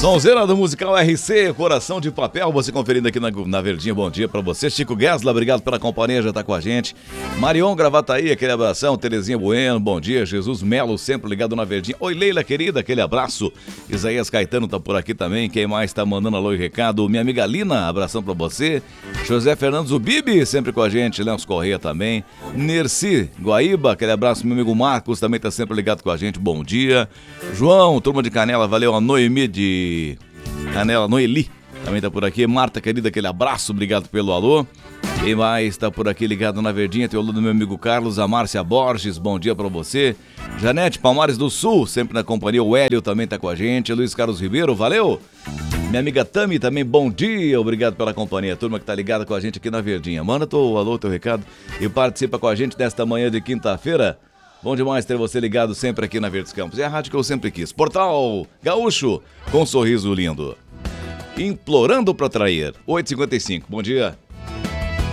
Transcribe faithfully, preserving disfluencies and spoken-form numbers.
Sonzeira do Musical R C, Coração de Papel, você conferindo aqui na, na Verdinha, bom dia pra você. Chico Guesla, obrigado pela companhia, já tá com a gente. Marion Gravataí, aquele abração. Terezinha Bueno, bom dia. Jesus Melo, sempre ligado na Verdinha. Oi, Leila, querida, aquele abraço. Isaías Caetano tá por aqui também, quem mais tá mandando alô e recado? Minha amiga Lina, abração pra você. José Fernandes, o Bibi, sempre com a gente. Leôncio Correia também. Nerci Guaíba, aquele abraço. Meu amigo Marcos também tá sempre ligado com a gente, bom dia. João, turma de Canela, valeu. A Noemi de Canela, Noeli, também tá por aqui. Marta, querida, aquele abraço, obrigado pelo alô. Quem mais tá por aqui ligado na Verdinha? Tem o alô do meu amigo Carlos, a Márcia Borges, bom dia pra você. Janete Palmares do Sul, sempre na companhia. O Hélio também tá com a gente. Luiz Carlos Ribeiro, valeu. Minha amiga Tami também, bom dia, obrigado pela companhia. Turma que tá ligada com a gente aqui na Verdinha. Manda teu alô, teu recado e participa com a gente nesta manhã de quinta-feira. Bom demais ter você ligado sempre aqui na Verdes Campos. É a rádio que eu sempre quis. Portal Gaúcho, com um sorriso lindo. Implorando pra trair. oito e cinquenta e cinco, bom dia.